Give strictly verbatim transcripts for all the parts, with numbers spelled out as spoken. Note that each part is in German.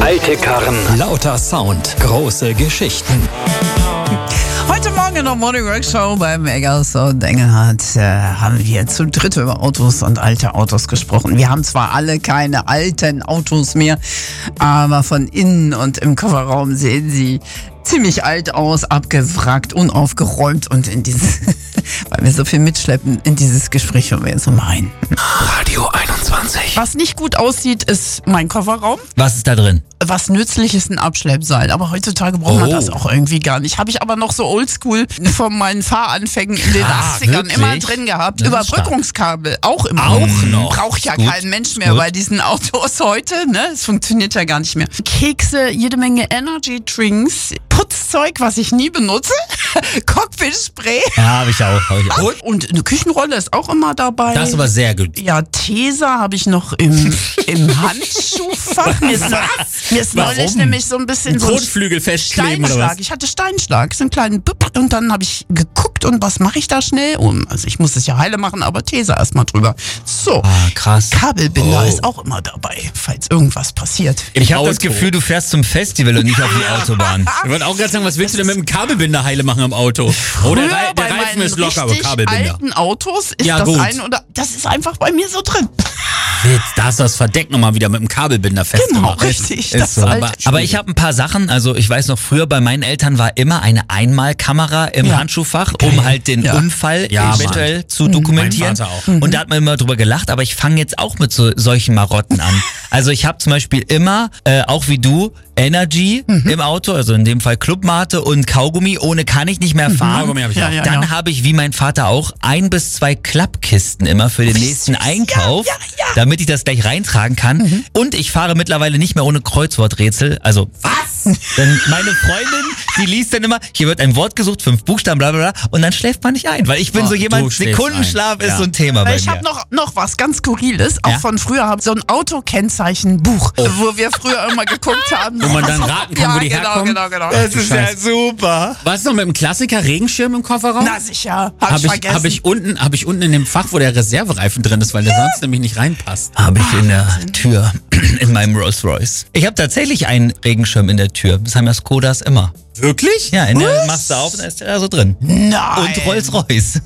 Alte Karren. Lauter Sound. Große Geschichten. Heute Morgen in der Morning Rock Show beim Eggers und Engelhardt äh, haben wir zu dritt über Autos und alte Autos gesprochen. Wir haben zwar alle keine alten Autos mehr, aber von innen und im Kofferraum sehen sie ziemlich alt aus, abgewrackt, unaufgeräumt und in dieses, weil wir so viel mitschleppen, in dieses Gespräch hören wir jetzt mal rein. Radio einundzwanzig. Was nicht gut aussieht, ist mein Kofferraum. Was ist da drin? Was nützlich ist, ein Abschleppseil. Aber heutzutage braucht man Oh. das auch irgendwie gar nicht. Habe ich aber noch so oldschool von meinen Fahranfängen in den Krass, achtzigern wirklich? immer drin gehabt. Das ist Überbrückungskabel auch immer. Auch noch. Braucht ja Gut. kein Mensch mehr Gut. bei diesen Autos heute. Ne? Es funktioniert ja gar nicht mehr. Kekse, jede Menge Energy Drinks, Putzzeug, was ich nie benutze, Cockpit-Spray. Ja, habe ich auch. Hab ich auch. Und, und eine Küchenrolle ist auch immer dabei. Das ist aber sehr gut. Ja, Tesa habe ich noch im, im Handschuhfach. Mir ist, mir ist neulich Warum? nämlich so ein bisschen so ein Kotflügel festkleben oder Steinschlag. was? Ich hatte Steinschlag, so einen kleinen Büpp. Und dann habe ich geguckt und was mache ich da schnell? Und, also ich muss es ja heile machen, aber Tesa erstmal drüber. So, Ah, krass. Kabelbinder Oh. ist auch immer dabei, falls irgendwas passiert. Ich habe das Auto. Gefühl, du fährst zum Festival und nicht auf die Autobahn. Ich wollte auch gerade sagen, was willst du denn mit dem Kabelbinder heile machen am Auto? Oh, der, Früher Re- bei der Reifen meinen ist locker, aber richtig Kabelbinder. alten Autos ist Ja, das gut. ein oder das ist einfach bei mir so drin. Witz, da hast du das Verdeck nochmal wieder mit dem Kabelbinder Genau, festgemacht. richtig. Ist Das so. alte Aber, aber ich habe ein paar Sachen, also ich weiß noch, früher bei meinen Eltern war immer eine Einmalkamera im Ja. Handschuhfach, um halt den Ja. Unfall Ja, eventuell zu dokumentieren. Mein Vater auch. Und da hat man immer drüber gelacht, aber ich fange jetzt auch mit so, solchen Marotten an. Also ich habe zum Beispiel immer, äh, auch wie du, Energy im Auto, also in dem Fall Clubmate und Kaugummi, ohne kann ich nicht mehr fahren. Kaugummi hab ich Ja, auch. ja. Dann habe ich, wie mein Vater auch, ein bis zwei Klappkisten immer für den nächsten süß. Einkauf, Ja, ja, ja. damit ich das gleich reintragen kann. Und ich fahre mittlerweile nicht mehr ohne Kreuzworträtsel. Also, was? Denn meine Freundin, die liest dann immer, hier wird ein Wort gesucht, fünf Buchstaben, bla bla bla, und dann schläft man nicht ein. Weil ich bin Oh, so du jemand, schläfst Sekundenschlaf ein. ist Ja. so ein Thema bei Ich mir. habe noch, noch was ganz Skurriles, auch Ja? von früher, hab so ein Autokennzeichenbuch, wo wir früher immer geguckt haben. Wo man dann raten kann, ja, wo die genau, herkommen? genau, genau. das ist ja Scheiße. super. Was noch mit dem Klassiker Regenschirm im Kofferraum? Na sicher, hab, Habe ich ich, vergessen. hab ich, unten, hab ich unten in dem Fach, wo der Reservereifen drin ist, weil der sonst nämlich nicht reinpasst. Habe ich in der Tür in meinem Rolls Royce. Ich habe tatsächlich einen Regenschirm in der Tür. Das haben ja Skodas immer. Wirklich? Ja, in der Was? machst du auf und da ist der da so drin. Nein. Und Rolls-Royce.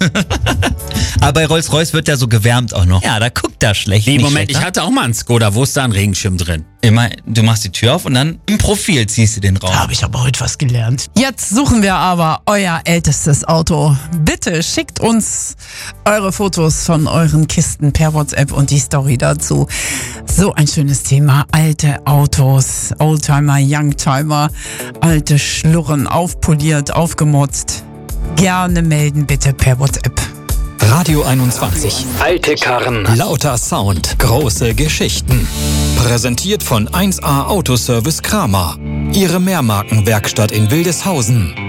Aber bei Rolls-Royce wird der so gewärmt auch noch. Ja, da guckt er schlecht. Nee, nicht Moment, schlecht, ich ne? hatte auch mal einen Skoda, wo ist da ein Regenschirm drin? Immer, du machst die Tür auf und dann im Profil ziehst du den Raum. Da habe ich aber heute was gelernt. Jetzt suchen wir aber euer ältestes Auto. Bitte schickt uns eure Fotos von euren Kisten per WhatsApp und die Story dazu. So ein schönes Thema. Alte Autos, Oldtimer, Youngtimer, alte Schlurren, aufpoliert, aufgemotzt. Gerne melden bitte per WhatsApp. Radio einundzwanzig. Alte Karren. Lauter Sound. Große Geschichten. Präsentiert von eins A Autoservice Kramer. Ihre Mehrmarkenwerkstatt in Wildeshausen.